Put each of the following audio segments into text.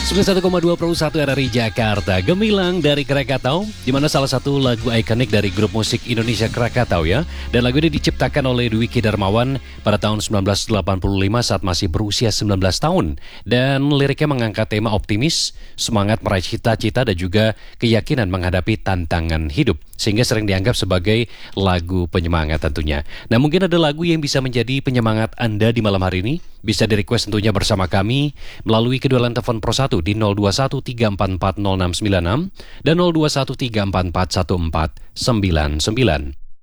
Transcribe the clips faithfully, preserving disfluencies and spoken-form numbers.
sembilan puluh satu koma dua Pro satu R R I Jakarta. Gemilang dari Krakatau, di mana salah satu lagu ikonik dari grup musik Indonesia Krakatau ya. Dan lagu ini diciptakan oleh Dwiki Darmawan pada tahun sembilan belas delapan puluh lima saat masih berusia sembilan belas tahun. Dan liriknya mengangkat tema optimis, semangat meraih cita-cita dan juga keyakinan menghadapi tantangan hidup. Sehingga sering dianggap sebagai lagu penyemangat tentunya. Nah, mungkin ada lagu yang bisa menjadi penyemangat Anda di malam hari ini. Bisa di-request tentunya bersama kami melalui kedua line telepon Pro satu di nol dua satu tiga empat empat nol enam sembilan enam dan nol dua satu tiga empat empat satu empat sembilan sembilan.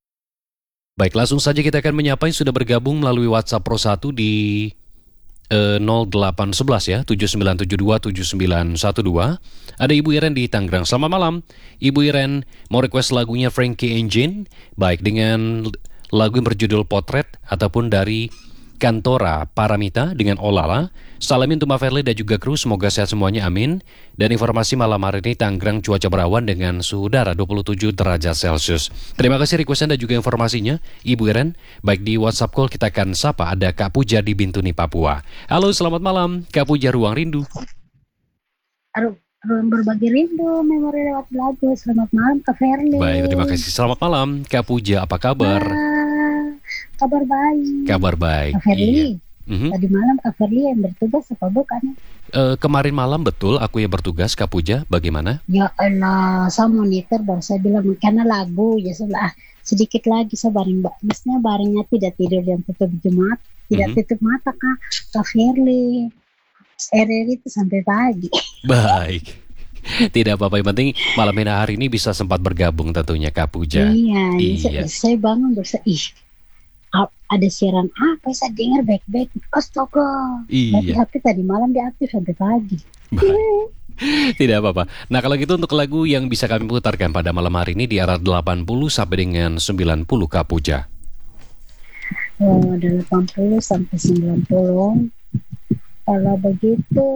Baik, langsung saja kita akan menyapa yang sudah bergabung melalui WhatsApp Pro satu di eh, nol delapan satu satu ya, tujuh sembilan tujuh dua tujuh sembilan satu dua. Ada Ibu Iren di Tangerang. Selamat malam. Ibu Iren mau request lagunya Frankie Engine, baik dengan lagu yang berjudul Potret ataupun dari Kantora Paramita dengan Olala. Salamin untuk Mbak Verly dan juga kru, semoga sehat semuanya, amin. Dan informasi malam hari ini Tangerang cuaca berawan dengan suhu udara dua puluh tujuh derajat Celcius. Terima kasih request dan juga informasinya Ibu Iren. Baik, di WhatsApp call kita akan sapa ada Kak Puja di Bintuni, Papua. Halo, selamat malam Kak Puja, Ruang Rindu. Aduh, ruang berbagi rindu, memori lewat lagu. Selamat malam Kak Verly. Baik, terima kasih. Selamat malam Kak Puja, apa kabar? Ah, kabar baik. Kabar baik. Kak Verly, iya. Mm-hmm. Tadi malam Kak Verly yang bertugas apa bukan? Uh, kemarin malam betul aku yang bertugas, Kak Puja, bagaimana? Ya Allah, saya monitor baru saya bilang karena lagu ya sebelah sedikit lagi saya baring, maksudnya baringnya tidak tidur dan tutup Jumat, tidak mm-hmm. tutup mata Kak Kak Verly. R R I itu sampai pagi. Baik. Tidak apa-apa, yang penting malam hari ini bisa sempat bergabung tentunya Kak Puja. Iya, iya. Saya, saya bangun bersa ih ada siaran apa, saya dengar baik-baik, astaga. Iya. Tapi H P tadi malam diaktif sampai pagi. Tidak apa-apa. Nah, kalau gitu untuk lagu yang bisa kami putarkan pada malam hari ini di arah delapan puluh sampai dengan sembilan puluh Kak Puja. Oh, delapan puluh sampai sembilan puluh. Kalau begitu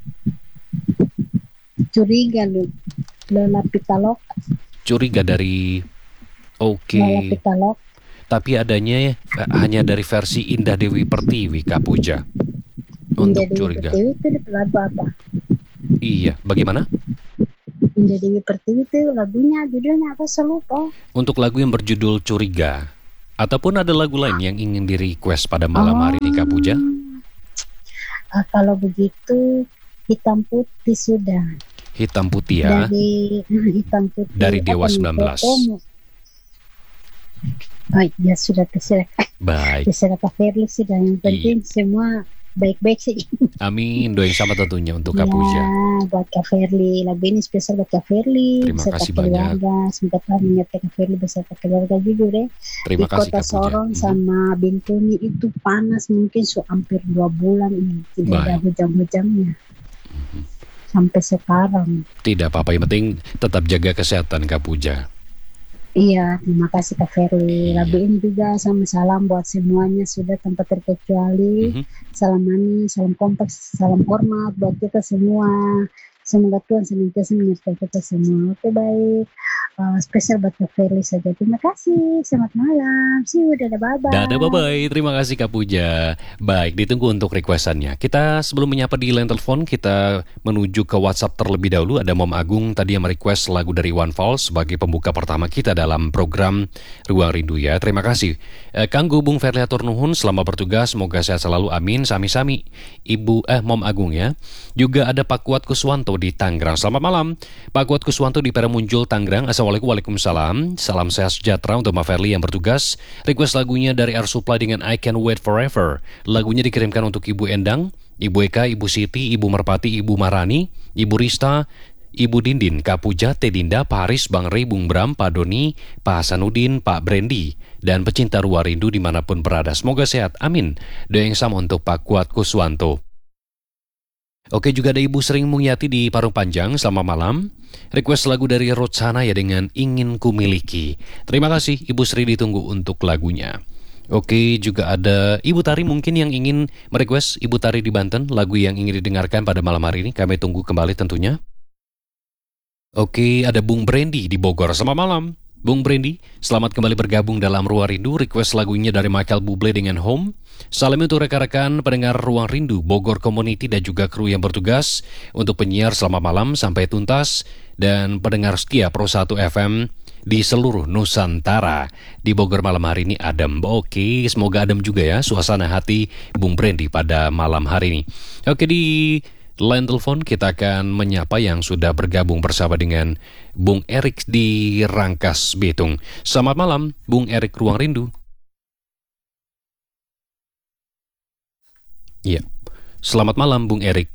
curiga lu, Lola Pitalok. Curiga dari Oke. Okay. Lola Pitalok. Tapi adanya eh, hanya dari versi Indah Dewi Pertiwi Kak Puja. Untuk Indah Dewi Curiga. Pertiwi itu lagu apa? Iya, bagaimana? Indah Dewi Pertiwi itu lagunya judulnya apa, saya lupa. Untuk lagu yang berjudul Curiga, ataupun ada lagu lain yang ingin di request pada malam hari ini Kak Puja? Uh, kalau begitu Hitam Putih sudah. Hitam Putih ya. Dari uh, Hitam Putih. Dari Dewa sembilan belas. Baik, ya sudah terserah. Baik. Terserah Kak Verly sudah, yang penting iya. Semua baik-baik sih. Amin, doa yang sama tentunya untuk Kak Puja. Ya, buat Kak Verly. Lagu ini spesial buat Kak Verly. Terima kasih banyak. Semoga Tuhan menyertai Kak Verly beserta keluarga juga deh. Terima di kasih Kota Kak Puja. Sorong hmm. sama Bintuni itu panas mungkin so hampir dua bulan ini. Tidak baik. Ada hujan-hujannya. Hmm. Sampai sekarang. Tidak apa-apa, yang penting tetap jaga kesehatan Kak Puja. Iya, terima kasih Kak Verly. Iya. Lagu ini juga sama salam buat semuanya sudah tanpa terkecuali. Mm-hmm. Salam manis, salam kompas, salam hormat buat kita semua. Semoga Tuhan senantiasa menyertai kita semua. Oke, baik. Uh, spesial buat Kak Verly saja. Terima kasih. Selamat malam. See you. Dadah, bye-bye. Dadah, bye-bye. Terima kasih Kak Puja. Baik, ditunggu untuk requestannya. Kita sebelum menyapa di line telepon, kita menuju ke WhatsApp terlebih dahulu. Ada Mom Agung tadi yang merequest lagu dari One Falls sebagai pembuka pertama kita dalam program Ruang Rindu ya. Terima kasih. Eh, Kanggo Bung Verly Hatur Nuhun selama bertugas. Semoga sehat selalu. Amin. Sami-sami. Ibu, eh Mom Agung ya. Juga ada Pak Kuat Kuswanto di Tangerang. Selamat malam. Pak Kuat Kuswanto di Peremunjul, Tangerang. Assalamualaikum, waalaikumsalam. Salam sehat sejahtera untuk Mbak Verly yang bertugas. Request lagunya dari Air Supply dengan I Can Wait Forever. Lagunya dikirimkan untuk Ibu Endang, Ibu Eka, Ibu Siti, Ibu Merpati, Ibu Marani, Ibu Rista, Ibu Dindin, Kak Puja, Teh Dinda, Pak Haris, Bang Rey, Bung Bram, Pak Doni, Pak Hasanuddin, Pak Brandy, dan pecinta Ruang Rindu dimanapun berada. Semoga sehat. Amin. Doa yang sama untuk Pak Kuat Kuswanto. Oke, juga ada Ibu Sering Mungyati di Parung Panjang. Selamat malam. Request lagu dari Rotsana ya dengan Ingin Ku Miliki. Terima kasih Ibu Sri, ditunggu untuk lagunya. Oke, juga ada Ibu Tari mungkin yang ingin merequest. Ibu Tari di Banten, lagu yang ingin didengarkan pada malam hari ini. Kami tunggu kembali tentunya. Oke, ada Bung Brandy di Bogor. Selamat malam Bung Brandy, selamat kembali bergabung dalam Ruang Rindu. Request lagunya dari Michael Bublé dengan Home. Salam untuk rekan-rekan pendengar Ruang Rindu, Bogor Community dan juga kru yang bertugas. Untuk penyiar selamat malam sampai tuntas. Dan pendengar setia Pro satu F M di seluruh Nusantara. Di Bogor malam hari ini adem. Oke, semoga adem juga ya suasana hati Bung Brandy pada malam hari ini. Oke, di line telepon kita akan menyapa yang sudah bergabung bersama dengan Bung Erik di Rangkas Bitung. Selamat malam, Bung Erik Ruang Rindu. Iya, selamat malam Bung Erik.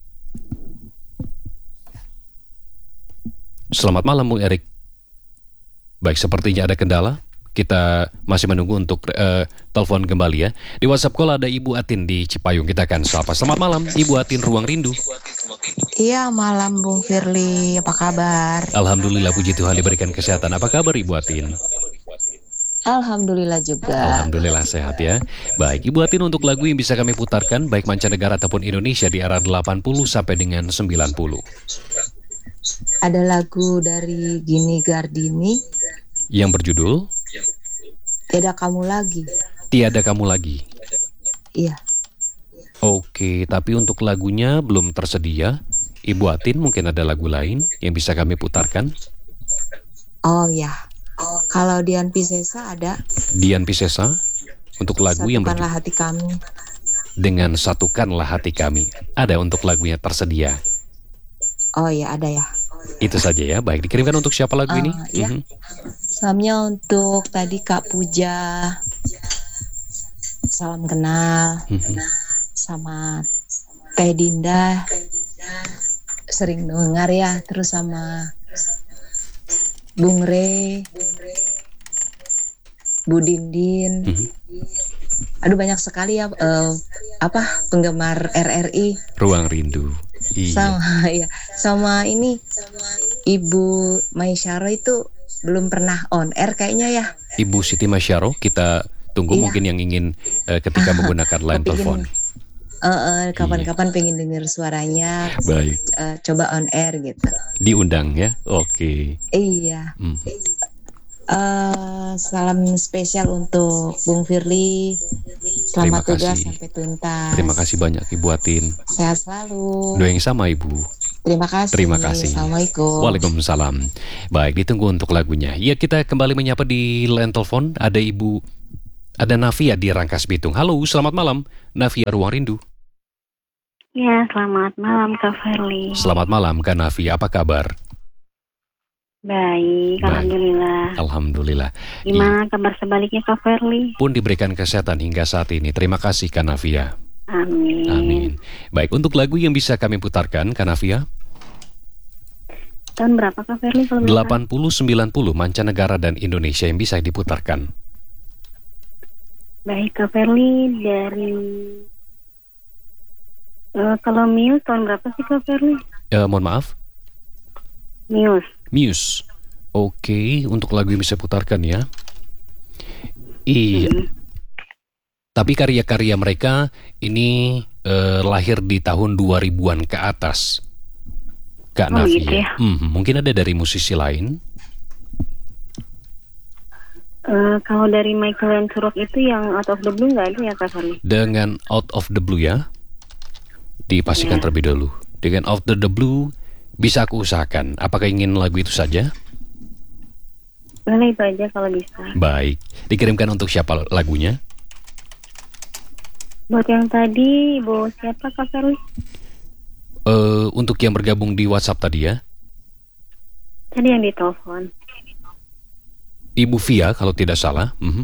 Selamat malam Bung Erik. Baik, sepertinya ada kendala. Kita masih menunggu untuk uh, telepon kembali ya. Di WhatsApp call ada Ibu Atin di Cipayung. Kita akan sapa. Selamat malam Ibu Atin Ruang Rindu. Iya, malam Bung Firly. Apa kabar? Alhamdulillah, puji Tuhan diberikan kesehatan. Apa kabar Ibu Atin? Alhamdulillah juga. Alhamdulillah sehat ya. Baik, Ibu Atin, untuk lagu yang bisa kami putarkan baik mancanegara ataupun Indonesia di era delapan puluh sampai dengan sembilan puluh. Ada lagu dari Gini Gardini yang berjudul Tiada Kamu Lagi. Tiada Kamu Lagi. Iya. Oke, tapi untuk lagunya belum tersedia. Ibu Atin, mungkin ada lagu lain yang bisa kami putarkan? Oh ya. Kalau Dian Piscesa ada. Dian Piscesa untuk lagu yang berjudul Satukanlah Hati Kami. Dengan Satukanlah Hati Kami. Ada untuk lagunya tersedia. Oh ya, ada ya. Itu saja ya. Baik, dikirimkan untuk siapa lagu uh, ini? Ya. Mm-hmm. Salamnya untuk tadi Kak Puja. Salam kenal. Mm-hmm. Sama Teh Dinda. Sering dengar ya. Terus sama Bung Re, Bu Dindin. Mm-hmm. Aduh, banyak sekali ya uh, apa penggemar R R I Ruang Rindu. Iya. Sama ya, sama ini Ibu Maisyaro itu belum pernah on air kayaknya ya. Ibu Siti Masyaro, kita tunggu iya. Mungkin yang ingin uh, ketika menggunakan line telepon. Uh, uh, kapan-kapan iya. Pengen dengar suaranya. Baik. Uh, coba on air gitu. Diundang ya, oke. Iya. Hmm. Uh, salam spesial untuk Bung Firly. Selamat tugas sampai tuntas. Terima kasih banyak Ibu Atin. Sehat selalu. Doa yang sama Ibu. Terima kasih. Terima kasih. Assalamualaikum. Waalaikumsalam. Baik, ditunggu untuk lagunya. Ya, kita kembali menyapa di line telepon. Ada Ibu, ada Navia di Rangkas Bitung. Halo, selamat malam. Navia Ruang Rindu. Ya, selamat malam Kak Firly. Selamat malam Kak Navia, apa kabar? Baik, Baik, Alhamdulillah. Alhamdulillah. Gimana I... kabar sebaliknya Kak Firly? Pun diberikan kesehatan hingga saat ini. Terima kasih Kak Navia. Amin. Amin. Baik, untuk lagu yang bisa kami putarkan Kak Navia? Tahun berapa Kak Firly? delapan puluh sembilan puluh mancanegara dan Indonesia yang bisa diputarkan. Baik Kak Firly, dari uh, kalau Muse tahun berapa sih Kak Firly? Uh, mohon maaf. Muse. Muse. Oke, untuk lagu yang bisa putarkan ya. Iya. Hmm. Tapi karya-karya mereka ini eh, lahir di tahun dua ribuan ke atas. Kak oh, Navia. Gitu ya? hmm, mungkin ada dari musisi lain. Uh, kalau dari Michael Surok itu yang Out of the Blue nggak ada ya Kak Firly? Dengan Out of the Blue ya. Dipastikan yeah. terlebih dahulu. Dengan Out of the Blue bisa aku usahakan. Apakah ingin lagu itu saja? Boleh itu aja kalau bisa. Baik. Dikirimkan untuk siapa lagunya? Buat yang tadi, Ibu siapa Kak Firly? Uh, untuk yang bergabung di WhatsApp tadi ya? Tadi yang ditelepon. Ibu Via kalau tidak salah. Mm-hmm.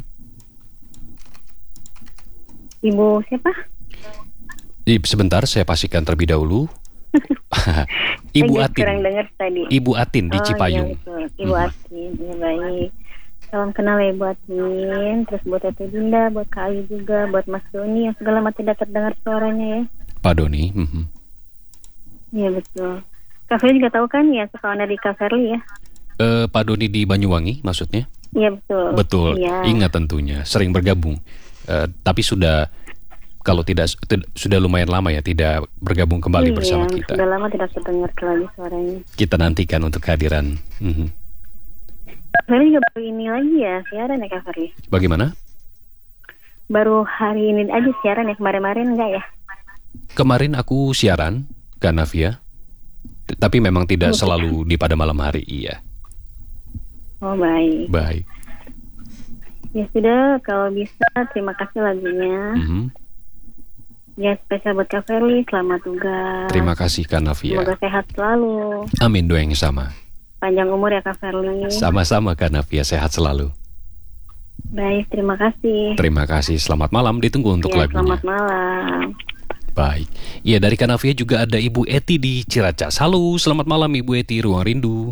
Ibu siapa? Sebentar, saya pastikan terlebih dahulu. Ibu Atin. Tadi. Ibu Atin di oh, Cipayung. Iya, Ibu hmm. Atin, ya baik. Salam kenal ya Ibu Atin. Terus buat Tete Dinda, buat Kak Ali juga, buat Mas Doni yang segala macam tidak terdengar suaranya ya. Pak Doni. Iya hmm. betul. Kak Firly juga tahu kan ya suka dari Kak Firly ya. Uh, Pak Doni di Banyuwangi maksudnya? Iya betul. Betul. Ya. Ingat tentunya, sering bergabung. Uh, tapi sudah kalau tidak sudah lumayan lama ya tidak bergabung kembali iya, bersama kita. Sudah lama tidak terdengar lagi suaranya. Kita nantikan untuk kehadiran. Mm-hmm. Kak Firly juga baru ini lagi ya siaran ya Kak Firly? Bagaimana? baru hari ini aja siaran ya, kemarin-kemarin enggak ya? Kemarin aku siaran, Kak Navia. T- Tapi memang tidak Oh, selalu di pada malam hari, iya. Oh baik. Baik. Ya sudah, kalau bisa terima kasih lagunya. Mhm. Ya spesial buat Kak Ferli, selamat tugas. Terima kasih Kak Navia. Semoga sehat selalu. Amin, doa yang sama. Panjang umur ya Kak Ferli. Sama-sama Kak Navia, sehat selalu. Baik, terima kasih. Terima kasih, selamat malam, ditunggu untuk Ya, lagunya. selamat malam. Baik. Iya, dari Kak Navia juga ada Ibu Eti di Ciracas. Halo, selamat malam Ibu Eti, Ruang Rindu.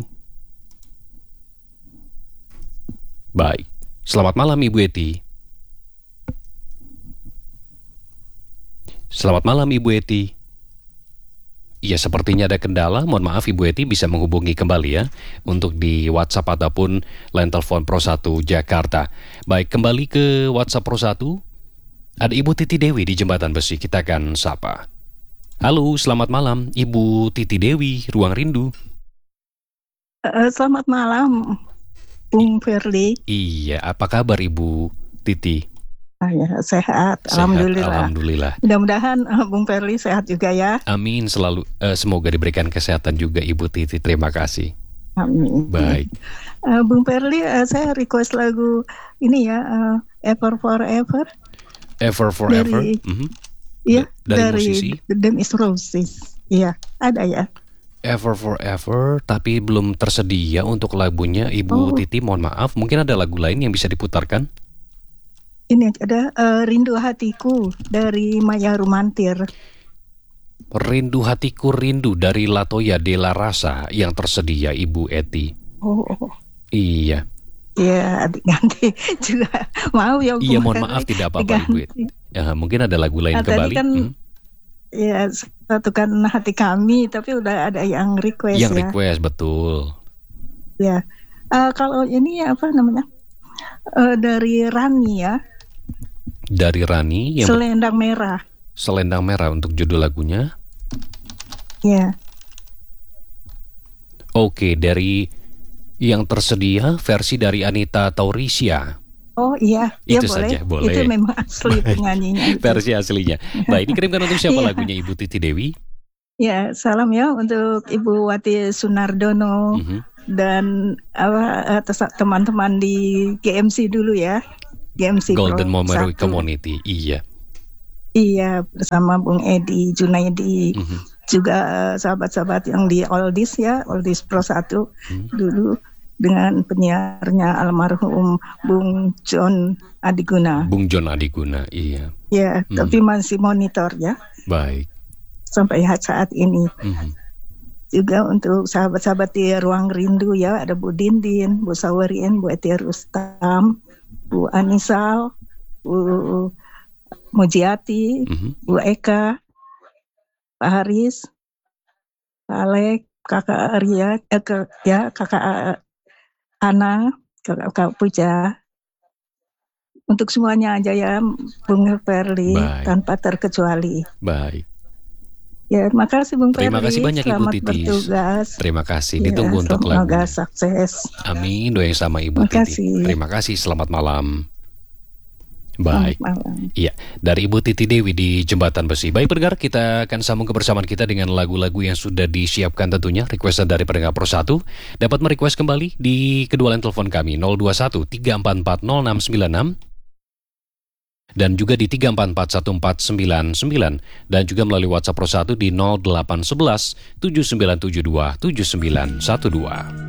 Baik. Selamat malam Ibu Eti. Selamat malam Ibu Eti. Iya, sepertinya ada kendala. Mohon maaf Ibu Eti, bisa menghubungi kembali ya untuk di WhatsApp ataupun line telepon Pro satu Jakarta. Baik, kembali ke WhatsApp Pro satu. Ada Ibu Titi Dewi di Jembatan Besi, kita akan sapa. Halo, selamat malam Ibu Titi Dewi, Ruang Rindu. Eh, selamat malam, Bung Ferli. Iya, apa kabar Ibu Titi? Ah, ya, sehat, Sehat, alhamdulillah. alhamdulillah. Mudah-mudahan eh, Bung Ferli sehat juga ya. Amin, selalu eh, semoga diberikan kesehatan juga Ibu Titi. Terima kasih. Amin. Baik. Eh, Bung Ferli, eh, saya request lagu ini ya, eh, Ever Forever. Ever Forever. Dari- Mhm. Iya, Dari dari musisi? The Them Is Roses. Iya, ada ya. Ever Forever, tapi belum tersedia untuk lagunya Ibu Oh. Titi. Mohon maaf, mungkin ada lagu lain yang bisa diputarkan. Ini ada eh, Rindu Hatiku dari Maya Rumantir. Rindu Hatiku Rindu dari Latoya Della Rasa yang tersedia Ibu Eti. Oh, oh. Iya. Ya, diganti juga. Mau ya, Bung Iya, mohon Ferli, maaf, tidak apa-apa Ibu Eti. diganti. Ya, mungkin ada lagu lain Ah, tadi kembali. kan Hmm. Ya, satukan hati kami, tapi udah ada yang request Yang ya. request, betul. Ya, Eh, kalau ini apa namanya? Eh, dari Rani ya, Dari Rani yang ber- Selendang Merah. Selendang Merah untuk judul lagunya. Ya, Oke, dari yang tersedia versi dari Anita Taurisia. oh iya, ya Itu boleh. saja, boleh. Itu memang asli penyanyinya. itu. Versi aslinya. Baik, dikirimkan untuk siapa Iya. lagunya Ibu Titi Dewi? Ya, salam ya untuk Ibu Wati Sunardono Mhm. dan apa atas teman-teman di G M C dulu ya. G M C Golden Pro Memory satu. Community. Iya. Iya, bersama Bung Edi Junaidi. Mhm. Juga eh, sahabat-sahabat yang di Oldies ya, Oldies Pro satu Hmm. dulu dengan penyiarnya almarhum Bung John Adiguna. Bung John Adiguna. Iya. Ya, Hmm. tapi masih monitor ya Baik. sampai saat ini. Mhm. Juga untuk sahabat-sahabat di Ruang Rindu ya, ada Bu Dindin, Bu Sawarien, Bu Eti Rustam, Bu Anisal, Bu Mujiati, Mhm. Bu Eka, Pak Haris, Pak Alek, Kakak Arya, eh, ke, ya Kakak Ana, Kakak, Kakak Puja. Untuk semuanya aja ya, Bung Ferli, Baik. tanpa terkecuali. Baik. Ya, terima kasih Bung Ferli. Terima kasih banyak, Ibu Selamat Titi. bertugas. Terima kasih. Ya, Ditunggu untuk semoga lagunya. sukses. Amin. Doa yang sama Ibu Terima Titi. kasih. Terima kasih. Selamat malam. Baik. Selamat malam. Iya, dari Ibu Titi Dewi di Jembatan Besi. Baik pendengar, kita akan sambung kebersamaan kita dengan lagu-lagu yang sudah disiapkan tentunya. Requestan dari pendengar Pro satu. Dapat merequest kembali di kedua line telepon kami nol dua satu tiga empat empat nol enam sembilan enam dan juga di tiga empat empat satu empat sembilan sembilan dan juga melalui WhatsApp Pro satu di nol delapan satu satu tujuh sembilan tujuh dua tujuh sembilan satu dua.